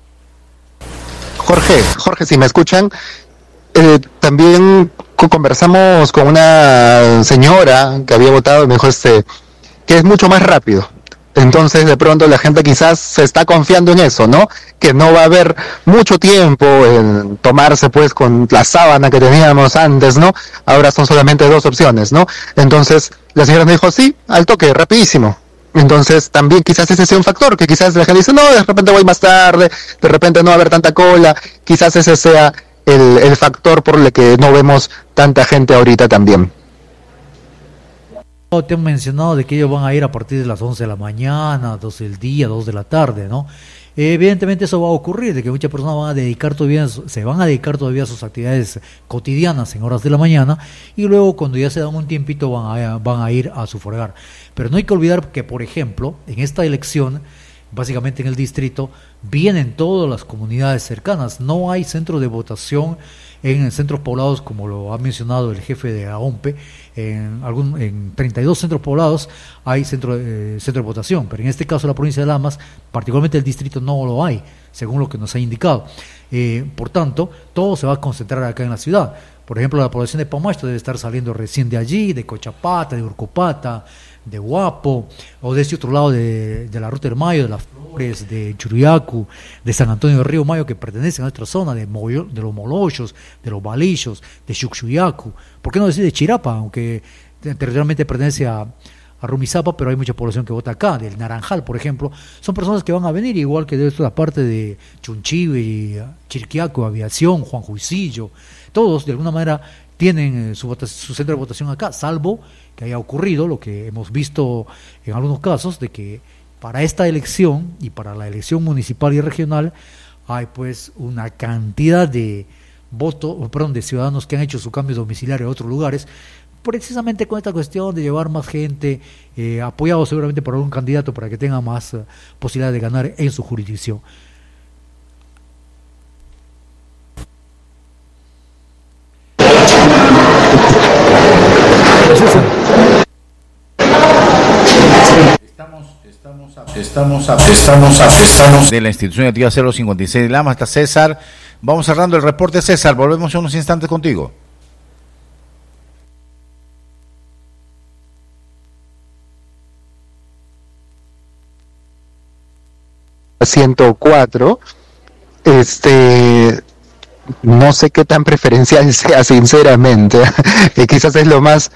Jorge, si me escuchan, también conversamos con una señora que había votado y me dijo que es mucho más rápido. Entonces de pronto la gente quizás se está confiando en eso, ¿no? Que no va a haber mucho tiempo en tomarse pues con la sábana que teníamos antes, ¿no? Ahora son solamente 2 opciones, ¿no? Entonces la señora me dijo, sí, al toque, rapidísimo. Entonces también quizás ese sea un factor, que quizás la gente dice, no, de repente voy más tarde, de repente no va a haber tanta cola, quizás ese sea el factor por el que no vemos tanta gente ahorita también. Te han mencionado de que ellos van a ir a partir de las 11 de la mañana, 12 del día, 2 de la tarde, ¿no? Evidentemente eso va a ocurrir, de que muchas personas se van a dedicar todavía a sus actividades cotidianas en horas de la mañana, y luego cuando ya se dan un tiempito van a ir a sufragar. Pero no hay que olvidar que, por ejemplo, en esta elección, básicamente en el distrito, vienen todas las comunidades cercanas. No hay centro de votación en centros poblados, como lo ha mencionado el jefe de la OMPE. En 32 centros poblados hay centro de votación, pero en este caso la provincia de Lamas, particularmente el distrito, no lo hay, según lo que nos ha indicado. Por tanto, todo se va a concentrar acá en la ciudad. Por ejemplo, la población de Pamacho debe estar saliendo recién de allí, de Cochapata, de Urcopata, de Guapo, o de este otro lado de la Ruta del Mayo, de Las Flores, de Churiacu, de San Antonio del Río Mayo, que pertenecen a nuestra zona, de los Molochos, de los Balillos, de Xuxuyacu. ¿Por qué no decir de Chirapa? Aunque territorialmente pertenece a Rumizapa, pero hay mucha población que vota acá, del Naranjal, por ejemplo. Son personas que van a venir, igual que de esta parte de Chunchive, Chirquiaco, Aviación, Juan Juicillo. Todos, de alguna manera, tienen su centro de votación acá, salvo que haya ocurrido lo que hemos visto en algunos casos, de que para esta elección y para la elección municipal y regional hay pues una cantidad de de ciudadanos que han hecho su cambio domiciliario a otros lugares, precisamente con esta cuestión de llevar más gente, apoyado seguramente por algún candidato para que tenga más posibilidad de ganar en su jurisdicción. Estamos de la institución educativa 056 de Lamas. Está César Vamos cerrando el reporte, César, volvemos en unos instantes contigo. ...104... no sé qué tan preferencial sea, sinceramente. Quizás es lo más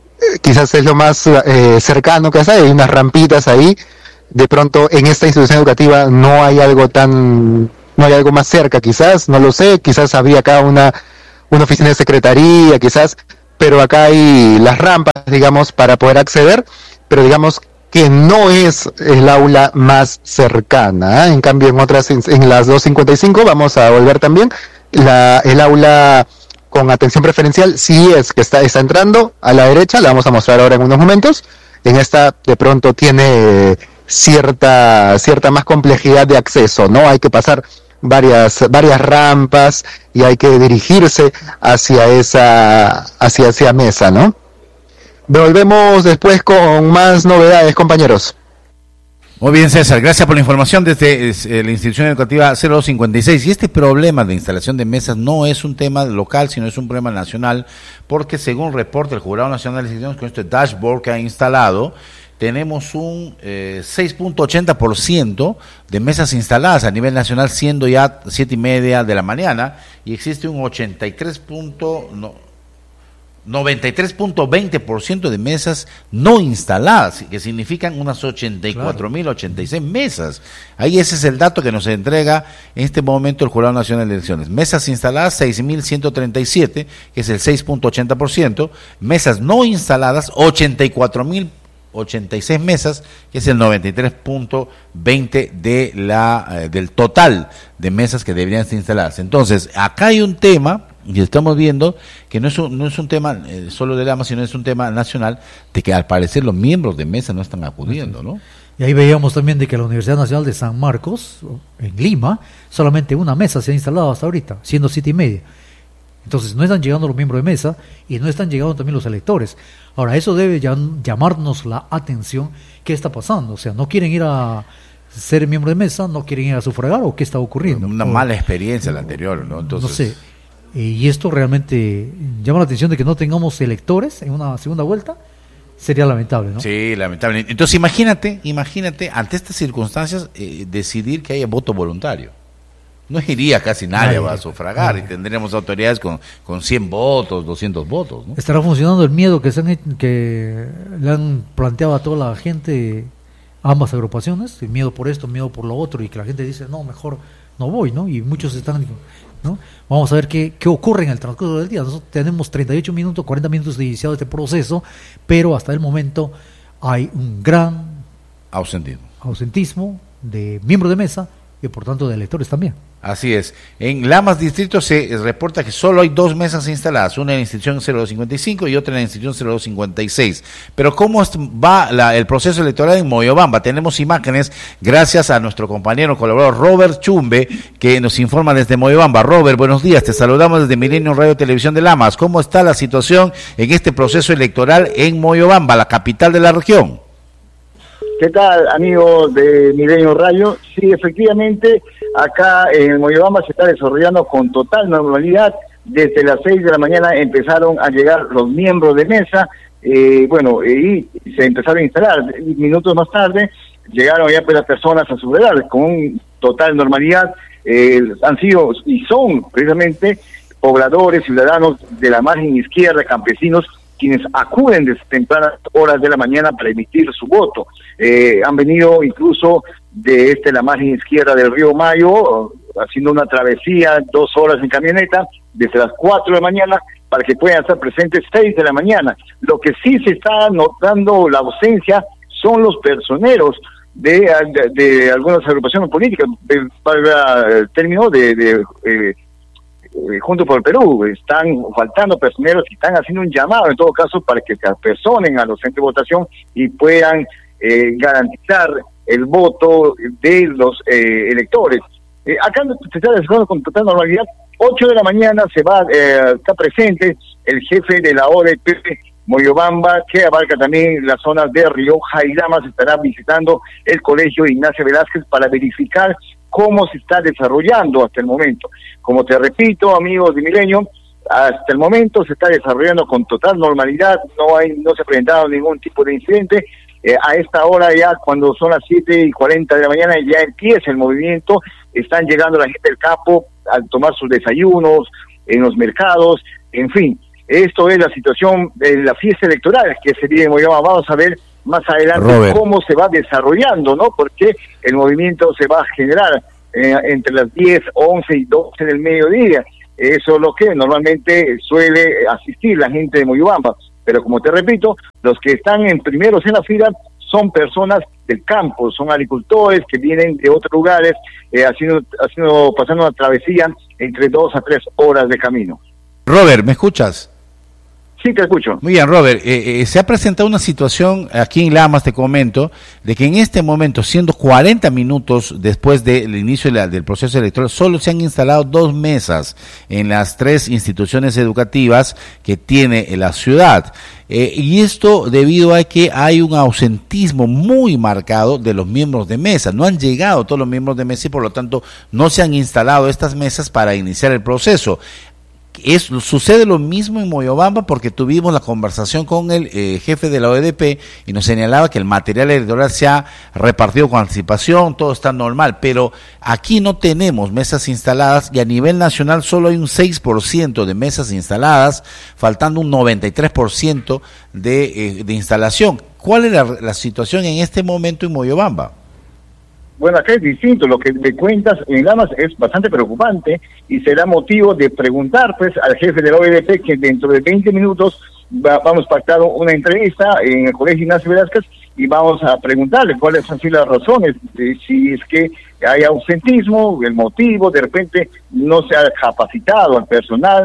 cercano que hay unas rampitas ahí. De pronto en esta institución educativa no hay algo más cerca, quizás, no lo sé, quizás habría acá una oficina de secretaría, quizás, pero acá hay las rampas, digamos, para poder acceder, pero digamos que no es el aula más cercana, ¿eh? En cambio en las 255 vamos a volver también, el aula con atención preferencial sí es que está entrando a la derecha, la vamos a mostrar ahora en unos momentos. En esta de pronto tiene cierta más complejidad de acceso, ¿no? Hay que pasar varias rampas y hay que dirigirse hacia esa mesa, ¿no? Volvemos después con más novedades, compañeros. Muy bien, César, gracias por la información desde la institución educativa 0256. Y este problema de instalación de mesas no es un tema local, sino es un problema nacional, porque según reporta el Jurado Nacional de Instituciones, con este dashboard que ha instalado, tenemos un 6.80% de mesas instaladas a nivel nacional, siendo ya 7:30 de la mañana, y existe un 93.20% de mesas no instaladas, que significan unas 84.086 mesas. Ahí ese es el dato que nos entrega en este momento el Jurado Nacional de Elecciones. Mesas instaladas 6.137, que es el 6.80%, mesas no instaladas 84.086 mesas, que es el 93.20 del total de mesas que deberían estar instaladas. Entonces, acá hay un tema, y estamos viendo que no es un tema solo de Lama, sino es un tema nacional, de que al parecer los miembros de mesa no están acudiendo, ¿no? Y ahí veíamos también de que la Universidad Nacional de San Marcos, en Lima, solamente una mesa se ha instalado hasta ahorita, siendo 7:30. Entonces no están llegando los miembros de mesa y no están llegando también los electores. Ahora, eso debe llamarnos la atención. ¿Qué está pasando? O sea, ¿no quieren ir a ser miembro de mesa? ¿No quieren ir a sufragar? ¿O qué está ocurriendo? Una mala experiencia la anterior, ¿no? Entonces, no sé. Y esto realmente llama la atención de que no tengamos electores en una segunda vuelta. Sería lamentable, ¿no? Sí, lamentable. Entonces imagínate, ante estas circunstancias, decidir que haya voto voluntario. No iría casi nadie a sufragar, y tendríamos autoridades con 100 votos, 200 votos, ¿no? ¿Estará funcionando el miedo que le han planteado a toda la gente, a ambas agrupaciones? El miedo por esto, miedo por lo otro, y que la gente dice, no, mejor no voy, ¿no? Y muchos están, ¿no? Vamos a ver qué ocurre en el transcurso del día. Nosotros tenemos 38 minutos, 40 minutos de iniciado este proceso, pero hasta el momento hay un gran ausentismo de miembros de mesa y por tanto de electores también. Así es. En Lamas Distrito se reporta que solo hay 2 mesas instaladas, una en la institución 0255 y otra en la institución 0256. Pero ¿cómo va el proceso electoral en Moyobamba? Tenemos imágenes gracias a nuestro compañero colaborador Robert Chumbe, que nos informa desde Moyobamba. Robert, buenos días, te saludamos desde Milenio Radio Televisión de Lamas. ¿Cómo está la situación en este proceso electoral en Moyobamba, la capital de la región? ¿Qué tal, amigos de Milenio Radio? Sí, efectivamente, acá en Moyobamba se está desarrollando con total normalidad. Desde las 6 de la mañana empezaron a llegar los miembros de mesa, y se empezaron a instalar. Minutos más tarde llegaron ya pues las personas a sus edades con total normalidad. Han sido y son precisamente pobladores, ciudadanos de la margen izquierda, campesinos, quienes acuden desde tempranas horas de la mañana para emitir su voto. Han venido incluso de la margen izquierda del río Mayo, haciendo una travesía 2 horas en camioneta, desde las 4 de la mañana, para que puedan estar presentes 6 de la mañana. Lo que sí se está notando la ausencia son los personeros de algunas agrupaciones políticas, para el término Junto por el Perú. Están faltando personeros y están haciendo un llamado en todo caso para que se apersonen a los centros de votación y puedan garantizar el voto de los electores. Acá se está desarrollando con total normalidad. 8 de la mañana está presente el jefe de la ODP Moyobamba, que abarca también las zonas de Rioja y Lamas. Estará visitando el colegio Ignacio Velázquez para verificar cómo se está desarrollando hasta el momento. Como te repito, amigos de Milenio, hasta el momento se está desarrollando con total normalidad, no se ha presentado ningún tipo de incidente. A esta hora ya, cuando son las 7:40 de la mañana, ya empieza el movimiento, están llegando la gente del campo a tomar sus desayunos en los mercados, en fin. Esto es la situación de la fiesta electoral que se viene en Moyobamba. Vamos a ver más adelante, Robert, cómo se va desarrollando, ¿no? Porque el movimiento se va a generar entre las 10, 11 y 12 del mediodía. Eso es lo que normalmente suele asistir la gente de Moyobamba. Pero como te repito, los que están primeros en la fila son personas del campo, son agricultores que vienen de otros lugares, pasando una travesía entre 2 a 3 horas de camino. Robert, ¿me escuchas? Sí, te escucho. Muy bien, Robert. Se ha presentado una situación aquí en Lamas, te comento, de que en este momento, siendo 40 minutos después del inicio del proceso electoral, solo se han instalado 2 mesas en las 3 instituciones educativas que tiene la ciudad. Y esto debido a que hay un ausentismo muy marcado de los miembros de mesa. No han llegado todos los miembros de mesa y por lo tanto no se han instalado estas mesas para iniciar el proceso. Sucede lo mismo en Moyobamba porque tuvimos la conversación con el jefe de la OEDP y nos señalaba que el material electoral se ha repartido con anticipación, todo está normal, pero aquí no tenemos mesas instaladas y a nivel nacional solo hay un 6% de mesas instaladas, faltando un 93% de instalación. ¿Cuál es la situación en este momento en Moyobamba? Bueno, acá es distinto, lo que me cuentas en Lamas es bastante preocupante y será motivo de preguntar pues al jefe de la OEDP que dentro de 20 minutos vamos a pactar una entrevista en el Colegio Ignacio Velázquez y vamos a preguntarle cuáles han sido las razones, si es que hay ausentismo, el motivo, de repente no se ha capacitado al personal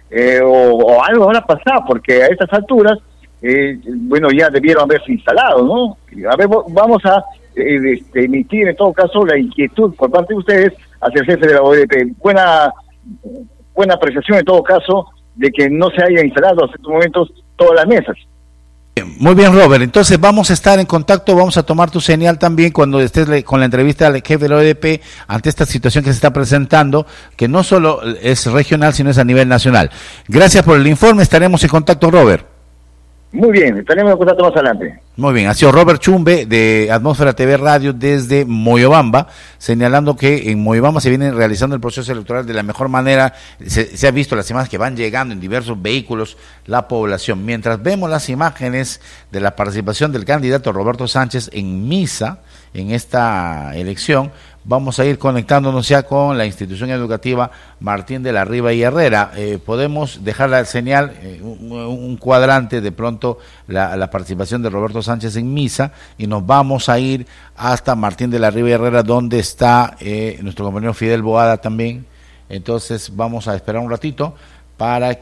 o algo habrá pasado, porque a estas alturas, bueno, ya debieron haberse instalado, ¿no? A ver, vamos a emitir en todo caso la inquietud por parte de ustedes hacia el jefe de la OEDP. Buena apreciación en todo caso de que no se haya instalado hasta estos momentos todas las mesas. Muy bien, Robert, entonces vamos a estar en contacto, vamos a tomar tu señal también cuando estés con la entrevista al jefe de la OEDP ante esta situación que se está presentando, que no solo es regional sino es a nivel nacional. Gracias por el informe, estaremos en contacto, Robert. Muy bien, estaremos en contacto más adelante. Muy bien, ha sido Robert Chumbe de Atmósfera TV Radio desde Moyobamba, señalando que en Moyobamba se viene realizando el proceso electoral de la mejor manera. Se ha visto las imágenes que van llegando en diversos vehículos la población. Mientras vemos las imágenes de la participación del candidato Roberto Sánchez en misa en esta elección, vamos a ir conectándonos ya con la institución educativa Martín de la Riva y Herrera. Podemos dejar la señal, un cuadrante de pronto la participación de Roberto Sánchez en misa y nos vamos a ir hasta Martín de la Riva y Herrera donde está nuestro compañero Fidel Boada también. Entonces vamos a esperar un ratito para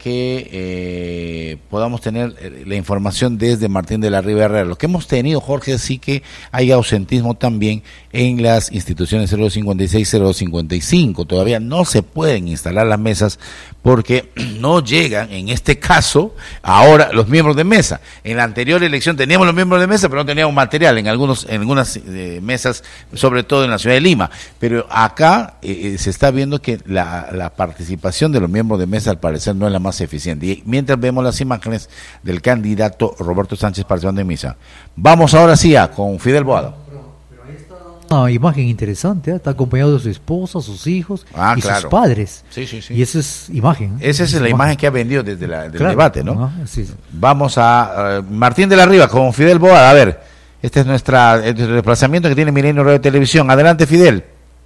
que podamos tener la información desde Martín de la Riva Herrera. Lo que hemos tenido, Jorge, sí que hay ausentismo también en las instituciones 056, 055. Todavía no se pueden instalar las mesas porque no llegan, en este caso, ahora los miembros de mesa. En la anterior elección teníamos los miembros de mesa, pero no teníamos material en algunas mesas, sobre todo en la ciudad de Lima. Pero acá se está viendo que la participación de los miembros de mesa, al parecer, no es la más eficiente. Y mientras vemos las imágenes del candidato Roberto Sánchez participando en misa. Vamos ahora sí con Fidel Boada. Pero ahí está una imagen interesante, está acompañado de su esposa, sus hijos y claro, sus padres. Sí. Y esa es imagen. Esa es la imagen que ha vendido desde del debate, ¿no? Sí. Vamos a Martín de la Riva con Fidel Boada. A ver, este es el desplazamiento que tiene Milenio Radio Televisión. Adelante, Fidel.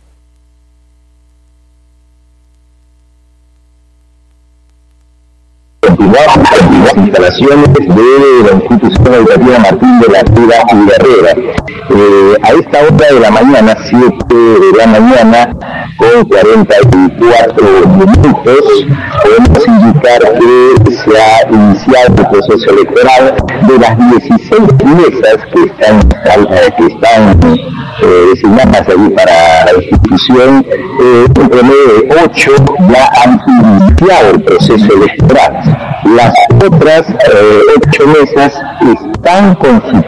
Continuamos con las instalaciones de la institución educativa Martín de la Riva y Herrera. A esta hora de la mañana, 7 de la mañana, con 44 minutos, podemos indicar que se ha iniciado el proceso electoral de las 16 mesas que están designadas allí para la institución. En promedio de 8 ya han iniciado el proceso electoral. Las otras 8 mesas están con su,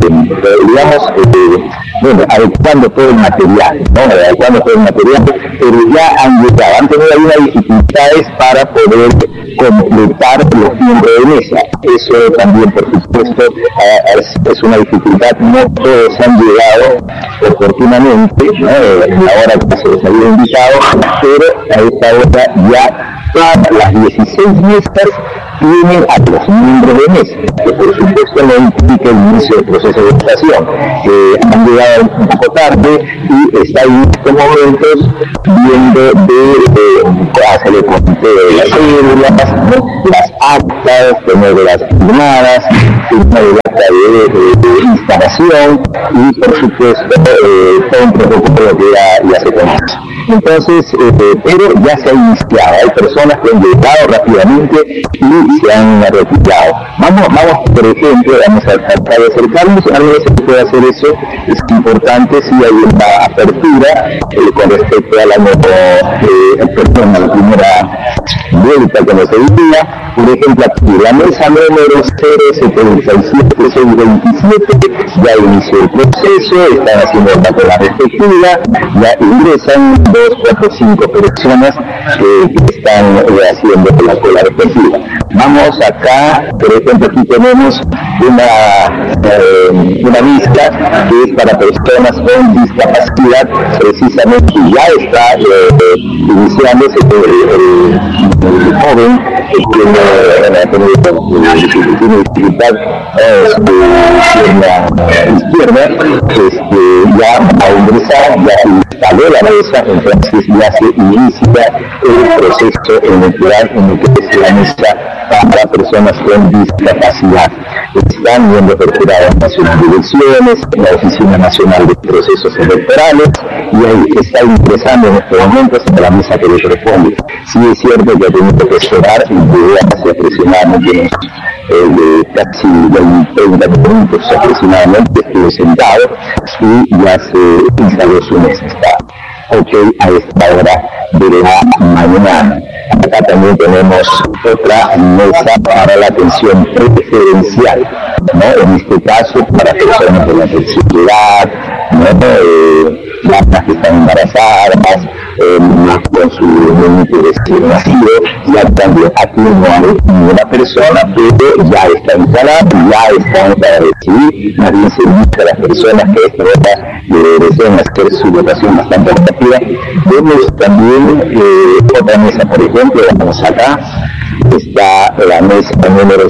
adecuando todo el material, pero ya han llegado, han tenido algunas dificultades para poder completar los miembros de mesa. Eso también, por supuesto, es una dificultad. No todos han llegado oportunamente, en la hora que se les había invitado, pero a esta hora ya todas las 16 mesas tienen a los miembros de mesa, que por supuesto no implica el inicio del proceso de votación. Han llegado un poco tarde y está en estos momentos viendo de hacer el conteo de las cédulas, las actas, tenerlas firmadas, el acta de instalación y por supuesto todo un protocolo que ya se conoce. Entonces, pero ya se ha iniciado, hay personas que han llegado rápidamente y se han retirado. Vamos, por ejemplo, vamos a tratar de acercarnos, a veces se puede hacer eso, es importante si hay una apertura con respecto a la primera vuelta que nos seguía. Por ejemplo, aquí la mesa número 077-627 ya inició el proceso, están haciendo la cola respectiva, ya ingresan 2, 4, 5 personas que están haciendo la cola respectiva. Vamos acá, por ejemplo, aquí tenemos una lista que es para personas con discapacidad, precisamente ya está iniciándose el joven que tiene dificultad en la izquierda, ya va a ingresar, ya instaló la mesa, entonces ya se inicia el proceso electoral en el que se la mesa para personas con discapacidad. Están viendo apertura nacional de elecciones, la Oficina Nacional de Procesos Electorales, y ahí está ingresando en estos momentos a la mesa que le corresponde. Sí es cierto que ha tenido que esperar y llegar hacia aproximadamente casi 30 minutos aproximadamente, estuve sentado y ya se instaló su mesa. Está ok a esta hora de la mañana. Acá también tenemos otra mesa para la atención preferencial, ¿no? En este caso para personas de la tercera edad, las que están embarazadas, con su niño recién nacido. Ya también aquí no hay ninguna persona, pero ya está instalada, ya están para recibir. Más bien se invita a las personas que a esta hora deseen hacer su votación bastante rápida. Vemos también otra mesa, por ejemplo, vamos acá. Está la mesa número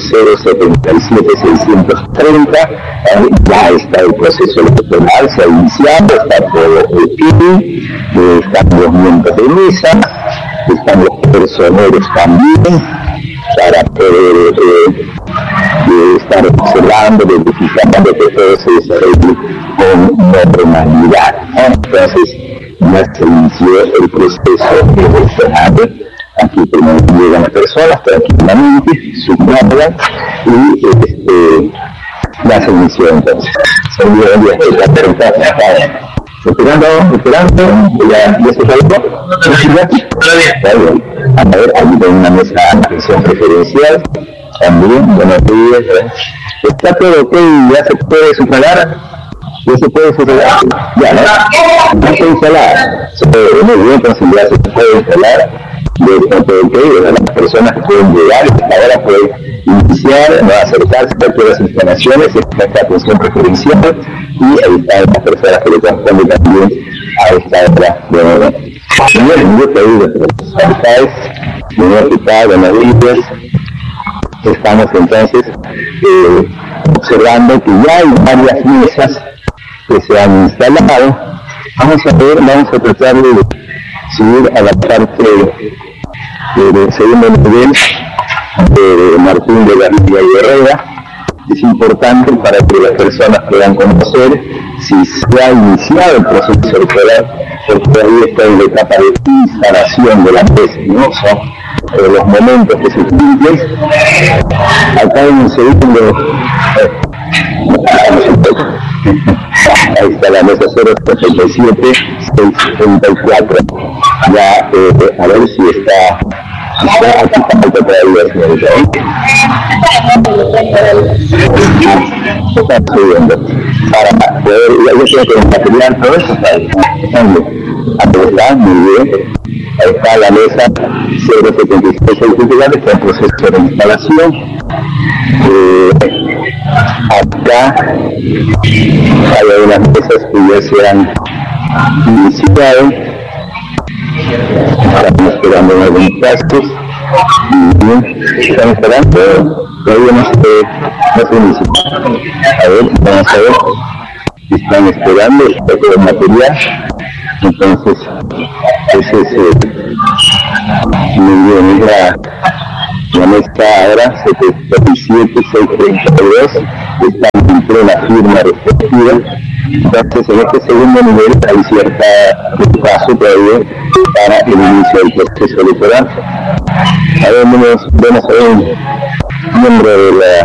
077-630, ya está el proceso electoral, se ha iniciado, está todo el PIB, están los miembros de mesa, están los personeros también, para poder estar observando, verificando que todo se desarrolle con normalidad. Entonces, ya se inició el proceso electoral. Aquí primero llegan las personas tranquilamente, subnorman y ya se inició entonces. Se dio el día de la pregunta. Esperando, ya se salió. Está bien. A ver, aquí tengo una mesa de atención preferencial. También, buenos días. Está todo ok, ya se puede sufragar. Ya se puede sufragar. Ya, ¿no? Ya se instalar. Muy bien, entonces ya se puede instalar. Las personas que pueden llegar y ahora pueden iniciar, no acercarse a cualquiera de las instalaciones, esta atención preferencial, y ahí están las personas que le corresponden también a esta hora de nuevo. Yo te digo, buenos días. Estamos entonces observando que ya hay varias mesas que se han instalado. Vamos a tratar de subir a la parte del segundo nivel de Martín de García y Herrera. Es importante para que las personas puedan conocer si se ha iniciado el proceso electoral porque ahí está en la etapa de instalación de la mesa, ¿no? Son los momentos que se cumplen. Acá en un segundo, ahí está la mesa 077-634. Ya, a ver si está aquí falta todavía, señorita. Está subiendo. Para poder, ya tiene que material todo eso, está bien. Está muy bien. Ahí está la mesa 076-634, está en proceso de instalación. Acá hay algunas mesas que ya se han iniciado. Están esperando en algunos casos. Están esperando, todavía no se inicia. A ver, vamos a ver. Están esperando, está todo el material. Entonces, ese es muy bien, es la mesa ahora 77-632, está en la firma respectiva. Entonces, en este segundo nivel hay cierta paso todavía para el inicio del proceso electoral. A ver, vamos a ver un miembro de la